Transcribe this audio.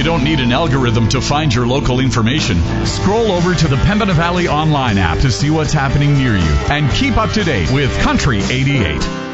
don't need an algorithm to find your local information. Scroll over to the Pembina Valley online app to see what's happening near you and keep up to date with Country 88.